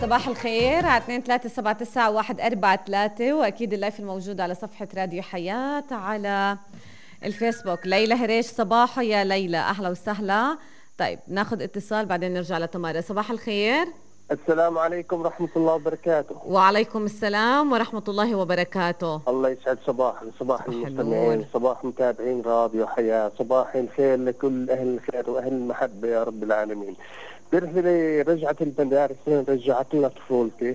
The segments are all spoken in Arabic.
صباح الخير على 2379143 واكيد اللايف الموجود على صفحة راديو حياة على الفيسبوك. ليلى هريش صباحو يا ليلى، اهلا وسهلا. طيب ناخذ اتصال بعدين نرجع لتمارا. صباح الخير. السلام عليكم ورحمة الله وبركاته. وعليكم السلام ورحمة الله وبركاته. الله يسعد صباح المستمعين، صباح متابعين راديو حياة، صباح الخير لكل أهل الخير وأهل المحبة يا رب العالمين. برهلي رجعت المدارس، رجعت لنا طفولتي.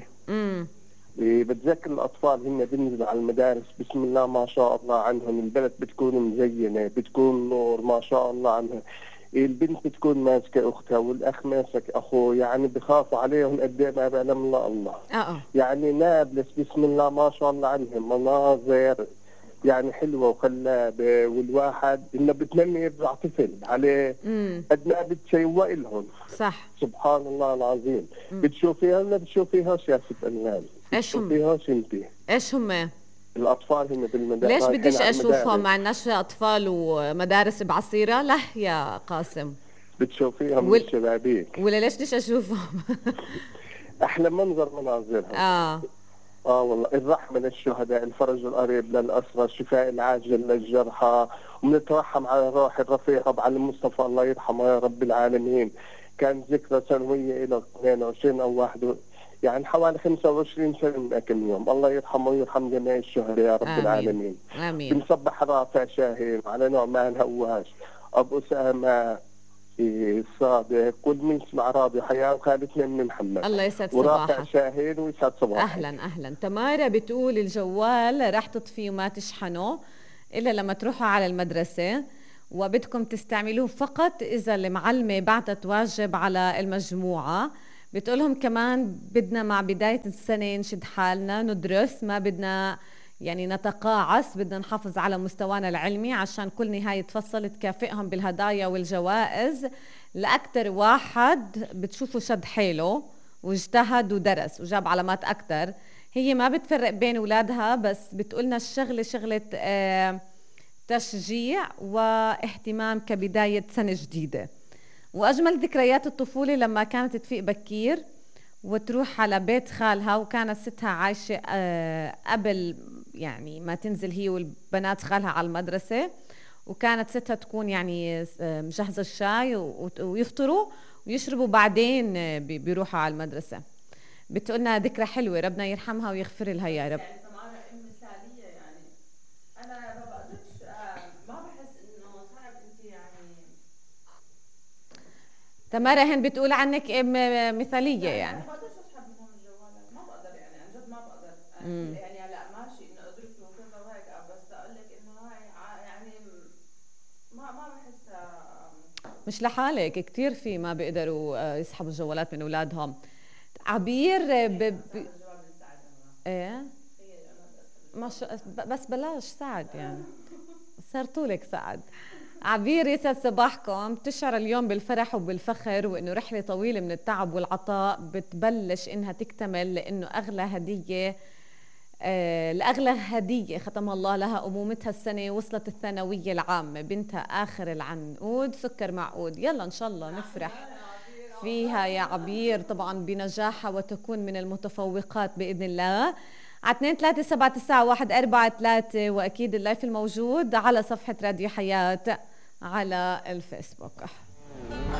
بتذكر الأطفال هن بينزلوا على المدارس بسم الله ما شاء الله عنهم، البلد بتكون مزينة، بتكون نور ما شاء الله عنها. البنت بتكون ماسكة أختها والأخ ماسك أخوه، يعني بخافوا عليهم قد ايه ما بيعلم الله. يعني نابلس بسم الله ما شاء الله عنهم، مناظر يعني حلوة وخلابة، والواحد إنه بتمنى يرجع طفل عليه قد ما بتشوق لهم. صح، سبحان الله العظيم. بتشوفيها ولا بتشوفيهاش يا ست أنغام؟ ايش هم؟ بتشوفيهاش انتي؟ ايش هم؟ الأطفال هن بالمدارس. ليش بديش أشوفهم؟ مع الناس أطفال ومدارس بعصيرة؟ لا يا قاسم، بتشوفيهم من الشبابيك ولا ليش بديش أشوفهم؟ أحلى منظرهم. والله الرحمة للشهداء، الفرج القريب للأسرى، الشفاء العاجل للجرحى، ونترحم على روح الرفيق أبو علي المصطفى الله يرحمه يا رب العالمين. كانت ذكرى سنوية إلى 22 أو 1 يعني حوالي 25 سنة من كم يوم. الله يرحمه ويرحم جميع الشهداء يا رب العالمين. آمين. بنصبح رافع شاهين على نعمان هواش، أبو أسامة صادق، كل من يسمع راديو حياة، وخالتنا من محمد. الله يسعد صباحك. ورافع شاهين ويسعد صباحك. أهلا. تمارا بتقول الجوال راح تطفيه وما تشحنه إلا لما تروحوا على المدرسة، وبدكم تستعملوه فقط إذا المعلمة بعتت واجب على المجموعة. بتقولهم كمان بدنا مع بداية السنة نشد حالنا ندرس، ما بدنا يعني نتقاعس، بدنا نحافظ على مستوانا العلمي عشان كل نهاية فصل تكافئهم بالهدايا والجوائز. لأكتر واحد بتشوفوا شد حيله واجتهد ودرس وجاب علامات أكتر. هي ما بتفرق بين أولادها، بس بتقولنا الشغلة شغلة تشجيع واهتمام كبداية سنة جديدة. وأجمل ذكريات الطفولة لما كانت تفيق بكير وتروح على بيت خالها، وكانت ستها عايشة قبل يعني ما تنزل هي والبنات خالها على المدرسة، وكانت ستها تكون يعني مجهزة الشاي ويفطروا ويشربوا بعدين بيروحوا على المدرسة. بتقولنا ذكرى حلوة، ربنا يرحمها ويغفر لها يا رب. تمارا هن بتقول عنك مثالية يعني. ما بقدرش اسحب منهم الجوالات، ما بقدر يعني عن جد ما بقدر. يعني هلا ماشي انه ادرس وكذا وهيك، بس اقول لك انه هاي يعني ما بحس. مش لحالك، كتير في ما بيقدروا يسحبوا الجوالات من اولادهم. عبير ايه مش بس بلاش سعد يعني صار طولك سعد. عبير يسعد صباحكم. بتشعر اليوم بالفرح وبالفخر، وانه رحله طويله من التعب والعطاء بتبلش انها تكتمل، لانه اغلى هديه لاغلى هديه ختمها الله لها امومتها السنه وصلت الثانويه العامه، بنتها اخر العنقود سكر معقود. يلا ان شاء الله نفرح فيها يا عبير طبعا بنجاحها وتكون من المتفوقات باذن الله. على 2379143 واكيد اللايف الموجود على صفحة راديو حياة على الفيسبوك.